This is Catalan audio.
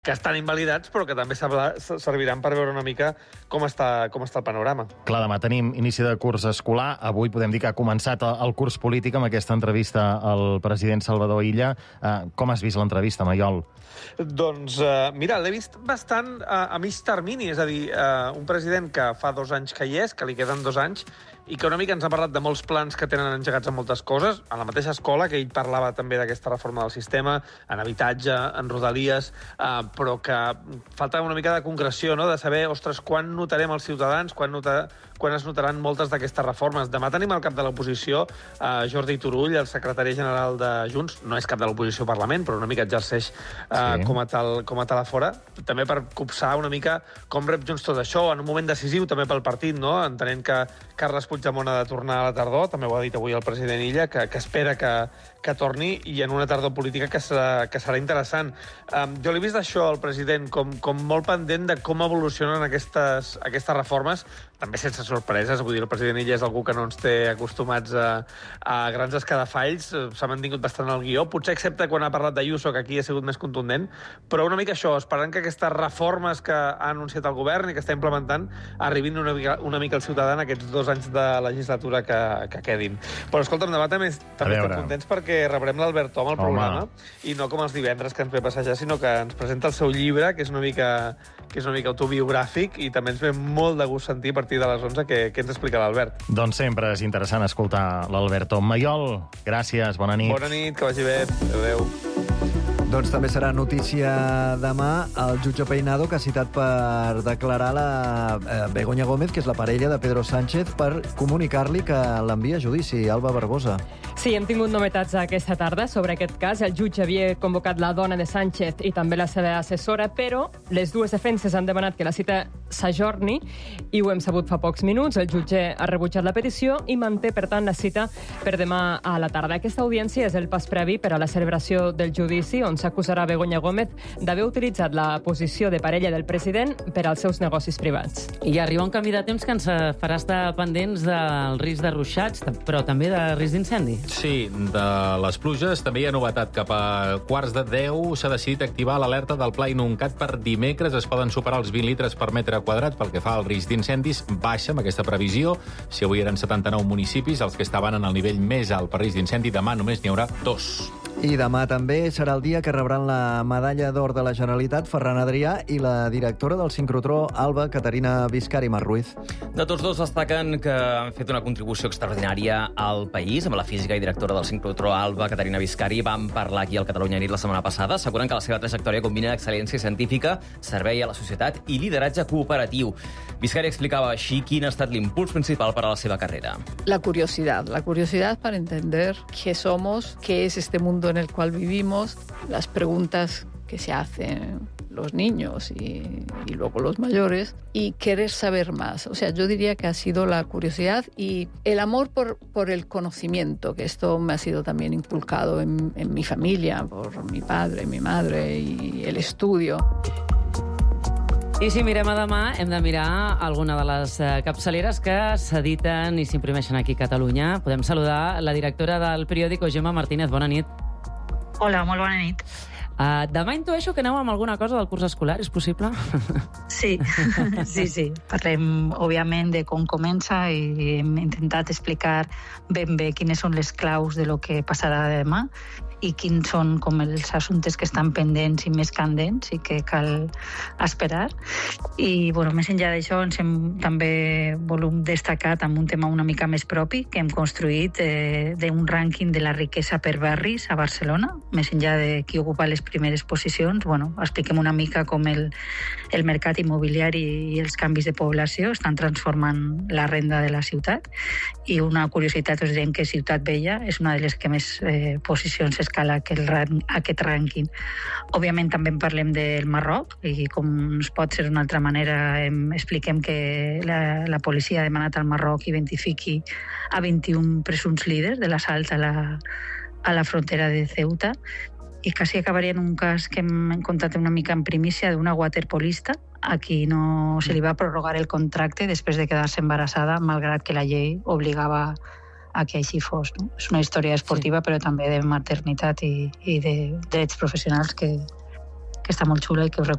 que estan invalidats, però que també serviran per veure una mica com està el panorama. Clar, demà tenim inici de curs escolar. Avui podem dir que ha començat el curs polític amb aquesta entrevista al president Salvador Illa. Com has vist l'entrevista, Maiol? Doncs, mira, l'he vist bastant a mig termini, és a dir, un president que fa 2 anys que hi és, que li queden 2 anys, i que una mica ens ha parlat de molts plans que tenen engegats en moltes coses, a la mateixa escola, que ell parlava també d'aquesta reforma del sistema, en habitatge, en rodalies, però que falta una mica de concreció, no?, de saber, ostres, quan notarem els ciutadans, quan es notaran moltes d'aquestes reformes. Demà tenim al cap de l'oposició Jordi Turull, el secretari general de Junts, no és cap de l'oposició al Parlament, però una mica exerceix com a tal a fora, també per copsar una mica com rep Junts tot això, en un moment decisiu també pel partit, no?, entenent que Carles Puigdemont ha de tornar a la tardor, també ho ha dit avui el president Illa, que espera que torni, i en una tardor política que serà interessant. Jo l'he vist això, el president, com molt pendent de com evolucionen aquestes reformes, també sense sorpreses. Vull dir, el president Illa és algú que no ens té acostumats a grans escadafalls, s'ha mantingut bastant el guió, potser excepte quan ha parlat d'Ayuso, que aquí ha sigut més contundent, però una mica això, esperant que aquestes reformes que ha anunciat el govern i que està implementant arribin una mica al ciutadà en aquests 2 anys de legislatura que quedin. Però escolta'm, demà també estem contents perquè rebrem l'Albert Tom al programa, i no com els divendres que ens ve passejar, sinó que ens presenta el seu llibre, que és una mica autobiogràfic, i també ens ve molt de gust sentir a partir de les 11 què ens explica l'Albert. Doncs sempre és interessant escoltar l'Albert Tom. Maiol, gràcies, bona nit. Bona nit, que vagi bé. Adéu. Doncs també serà notícia demà el jutge Peinado, que ha citat per declarar la Begoña Gómez, que és la parella de Pedro Sánchez, per comunicar-li que l'envia a judici. Alba Barbosa. Sí, hem tingut novetats aquesta tarda sobre aquest cas. El jutge havia convocat la dona de Sánchez i també la seva assessora, però les dues defenses han demanat que la cita s'ajorni, i ho hem sabut fa pocs minuts. El jutge ha rebutjat la petició i manté, per tant, la cita per demà a la tarda. Aquesta audiència és el pas previ per a la celebració del judici, on s'acusarà Begoña Gómez d'haver utilitzat la posició de parella del president per als seus negocis privats. I arriba un canvi de temps que ens farà estar pendents del risc de ruixats, però també de risc d'incendi. Sí, de les pluges. També hi ha novetat. Cap a 9:45 s'ha decidit activar l'alerta del Pla Inuncat per dimecres. Es poden superar els 20 litres per metre quadrat. Pel que fa al risc d'incendis, baixa amb aquesta previsió. Si avui eren 79 municipis els que estaven en el nivell més alt per risc d'incendi, demà només n'hi haurà 2. I demà també serà el dia que rebran la medalla d'or de la Generalitat Ferran Adrià i la directora del sincrotró Alba, Caterina Viscari Marruiz. De tots dos destaquen que han fet una contribució extraordinària al país. Amb la física i directora del sincrotró Alba, Caterina Viscari, van parlar aquí al Catalunya Nit la setmana passada. Asseguren que la seva trajectòria combina excel·lència científica, servei a la societat i lideratge cooperatiu. Viscari explicava així quin ha estat l'impuls principal per a la seva carrera. La curiosidad para entender qué somos, qué es este mundo en el cual vivimos, las preguntas que se hacen los niños y luego los mayores, y querer saber más. O sea, yo diría que ha sido la curiosidad y el amor por el conocimiento, que esto me ha sido también inculcado en mi familia, por mi padre, mi madre, y el estudio. I si mirem a demà, hem de mirar alguna de les capçaleres que s'editen i s'imprimeixen aquí a Catalunya. Podem saludar la directora del periòdico, Gemma Martínez. Bona nit. Hola, molt bona nit. Demà intueixo que aneu amb alguna cosa del curs escolar, és possible? Sí. Parlem, òbviament, de com comença i hem intentat explicar ben bé quines són les claus de lo que passarà demà i quins són com els assumptes que estan pendents i més candents i que cal esperar. I, més enllà d'això, també volem destacar amb un tema una mica més propi que hem construït d'un rànquing de la riquesa per barris a Barcelona. Més enllà de qui ocupa les primeres posicions, expliquem una mica com el mercat immobiliari i els canvis de població estan transformant la renda de la ciutat. I una curiositat, us direm que Ciutat Vella és una de les que més posicions escala aquest rànquing. Òbviament també en parlem del Marroc i com es pot ser d'una altra manera expliquem que la policia ha demanat al Marroc que identifiqui a 21 presumpts líders de l'assalt a la frontera de Ceuta, i quasi acabaria en un cas que hem contat una mica en primícia d'una waterpolista a qui no se li va prorrogar el contracte després de quedar-se embarassada, malgrat que la llei obligava a que així fos. No? És una història esportiva, però també de maternitat i de drets professionals que que està molt xula i que us recomano.